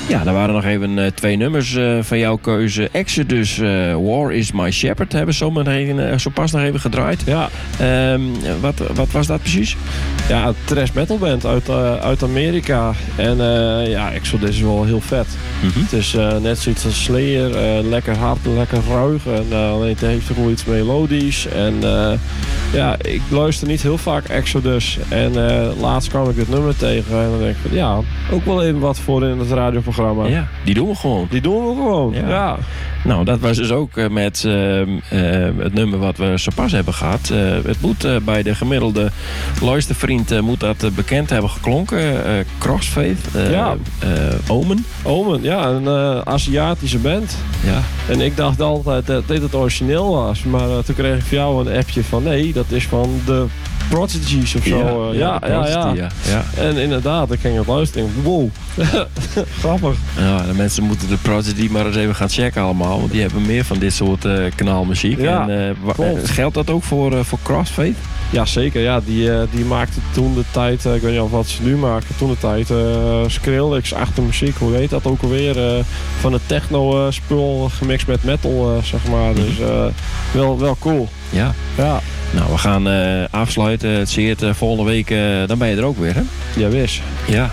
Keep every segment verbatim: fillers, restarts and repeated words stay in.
Ja, er waren nog even uh, twee nummers uh, van jouw keuze. Exodus, uh, War is My Shepherd, hebben ze zo, meteen, uh, zo pas nog even gedraaid. Ja. Um, wat, wat was dat precies? Ja, een thrash metal band uit, uh, uit Amerika. En uh, ja, Exodus is wel heel vet. Mm-hmm. Het is uh, net zoiets als Slayer. Uh, lekker hard, lekker ruig. En uh, alleen het heeft toch wel iets melodisch. En uh, ja, ik luister niet heel vaak Exodus. En uh, laatst kwam ik dit nummer tegen. En dan denk ik van ja, ook wel even wat voor in het radioprogramma. Ja, die doen we gewoon. Die doen we gewoon, ja. ja. Nou, dat was dus ook uh, met uh, uh, het nummer wat we zo pas hebben gehad. Uh, het moet uh, bij de gemiddelde luistervriend uh, moet dat uh, bekend hebben geklonken. Uh, Crossfaith, uh, ja. uh, Omen. Omen, ja, een uh, Aziatische band. Ja. En ik dacht altijd dat dit het origineel was. Maar uh, toen kreeg ik van jou een appje van nee, dat is van de Prodigies of zo. Ja, ja, ja, ja, ja, ja. ja. En inderdaad, ik ging het luisteren en wow, grappig. Ja, de mensen moeten de Prodigy maar eens even gaan checken allemaal. Want die hebben meer van dit soort uh, kanaalmuziek. Ja, en, uh, wa- geldt dat ook voor, uh, voor Crossfaith? Ja, zeker. Ja, die, uh, die maakte toen de tijd, uh, ik weet niet of wat ze nu maken, toen de tijd uh, Skrillex-achtige muziek, hoe heet dat ook alweer? Uh, van het techno-spul uh, gemixt met metal, uh, zeg maar. Dus uh, wel, wel cool. Ja. Ja. Nou, we gaan uh, afsluiten. Het zeert uh, volgende week, uh, dan ben je er ook weer, hè? Ja, wist. Ja.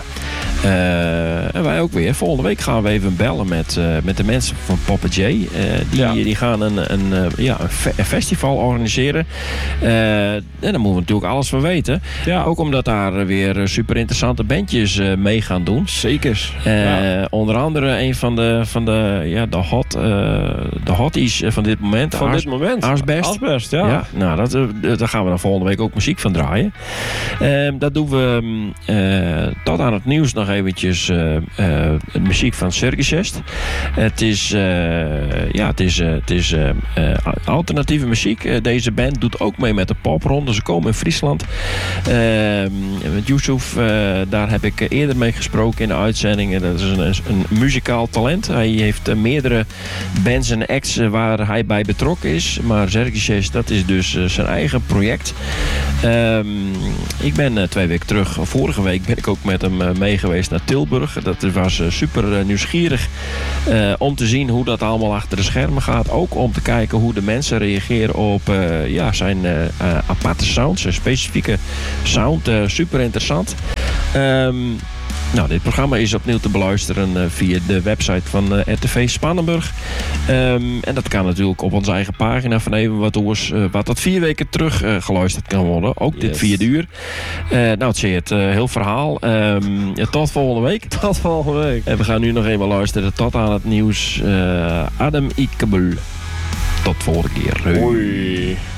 Uh, en wij ook weer. Volgende week gaan we even bellen met, uh, met de mensen van Papa J. Uh, die, ja. die gaan een, een, uh, ja, een, fe- een festival organiseren. Uh, en daar moeten we natuurlijk alles van weten. Ja. Ook omdat daar weer super interessante bandjes uh, mee gaan doen. Zeker. Uh, ja. Onder andere een van de, van de, ja, de, hot, uh, de hotties van dit moment. Van Ars, dit moment. Asbest. Asbest, ja. ja nou, dat, uh, daar gaan we dan volgende week ook muziek van draaien. Uh, dat doen we uh, tot aan het nieuws nog eventjes uh, uh, muziek van Sergicest. Het is, uh, ja, het is, uh, het is uh, uh, alternatieve muziek. Uh, deze band doet ook mee met de popronde. Ze komen in Friesland. Uh, met Yusuf, uh, daar heb ik eerder mee gesproken in de uitzendingen. Dat is een, een muzikaal talent. Hij heeft uh, meerdere bands en acts uh, waar hij bij betrokken is. Maar Sergicest, dat is dus uh, zijn eigen project. Uh, ik ben uh, twee weken terug, vorige week ben ik ook met hem uh, mee geweest naar Tilburg. Dat was uh, super uh, nieuwsgierig uh, om te zien hoe dat allemaal achter de schermen gaat. Ook om te kijken hoe de mensen reageren op uh, ja, zijn uh, uh, aparte sounds, zijn specifieke sound. Uh, super interessant. Um, Nou, dit programma is opnieuw te beluisteren uh, via de website van uh, R T V Spannenburg. Um, en dat kan natuurlijk op onze eigen pagina van Even Wat Oors, uh, wat dat vier weken terug uh, geluisterd kan worden. Ook dit yes. vierde uur. Uh, nou, het zie je het uh, heel verhaal. Um, ja, tot volgende week. Tot volgende week. En we gaan nu nog even luisteren tot aan het nieuws. Uh, Adam Ikebul. Tot volgende keer. Hoi.